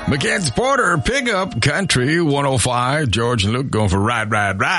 McCann's Porter, Pickup, Country 105. George and Luke going for Ride.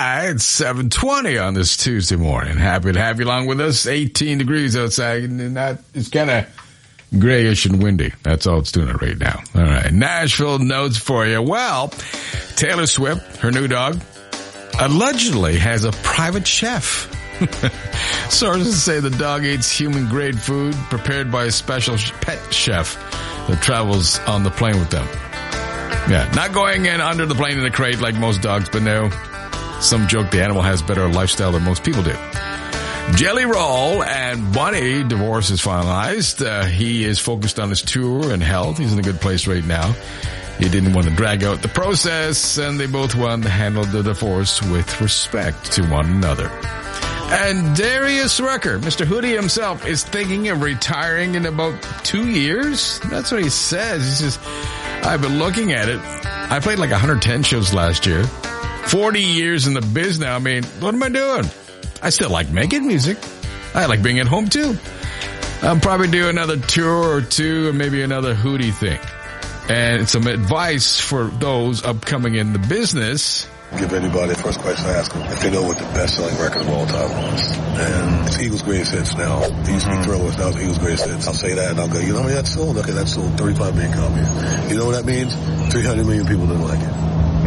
7:20 on this Tuesday morning. Happy to have you along with us. 18 degrees outside, and it's kind of grayish and windy. That's all it's doing right now. All right. Nashville notes for you. Well, Taylor Swift, her new dog, allegedly has a private chef. Sources say the dog eats human-grade food prepared by a special pet chef that travels on the plane with them. Yeah, not going in under the plane in a crate like most dogs, but no. Some joke the animal has better lifestyle than most people do. Jelly Roll and Bunny divorce is finalized. He is focused on his tour and health. He's in a good place right now. He didn't want to drag out the process, and they both want to handle the divorce with respect to one another. And Darius Rucker, Mr. Hoodie himself, is thinking of retiring in about 2 years. That's what he says. He says, I've been looking at it. I played like 110 shows last year. 40 years in the biz now. I mean, what am I doing? I still like making music. I like being at home too. I'll probably do another tour or two and maybe another Hoodie thing. And some advice for those upcoming in the business. Give anybody the first question I ask them if they know what the best-selling record of all time was. And it's Eagles' Greatest Hits now. It used to be Thrillers, now it's Eagles' Greatest Hits. I'll say that and I'll go, you know how many that sold? Okay, that sold 35 million copies. You know what that means? 300 million people didn't like it.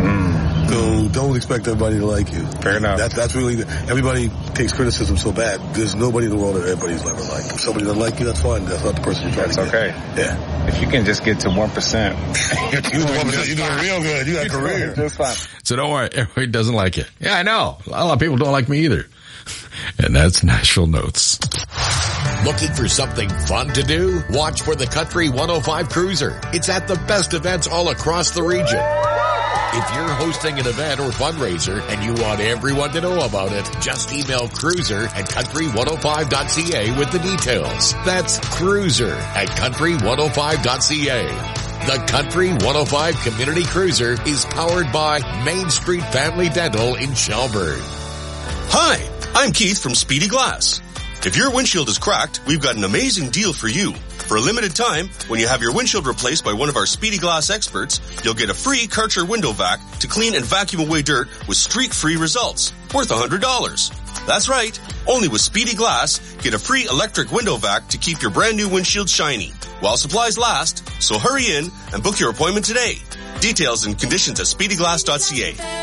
So don't expect everybody to like you. Fair enough. That's really, everybody takes criticism so bad. There's nobody in the world that everybody's ever liked. If somebody doesn't like you, that's fine. That's not the person you're trying to get. That's okay. Yeah. If you can just get to 1%. You're doing 1%. You're doing real good. You got a career. Just fine. So don't worry, everybody doesn't like it. Yeah, I know. A lot of people don't like me either. And that's Nashville Notes. Looking for something fun to do? Watch for the Country 105 Cruiser. It's at the best events all across the region. If you're hosting an event or fundraiser and you want everyone to know about it, just email cruiser@country105.ca with the details. That's cruiser@country105.ca. The Country 105 Community Cruiser is powered by Main Street Family Dental in Shelburne. Hi, I'm Keith from Speedy Glass. If your windshield is cracked, we've got an amazing deal for you. For a limited time, when you have your windshield replaced by one of our Speedy Glass experts, you'll get a free Karcher window vac to clean and vacuum away dirt with streak-free results, worth $100. That's right. Only with Speedy Glass, get a free electric window vac to keep your brand new windshield shiny while supplies last. So hurry in and book your appointment today. Details and conditions at speedyglass.ca.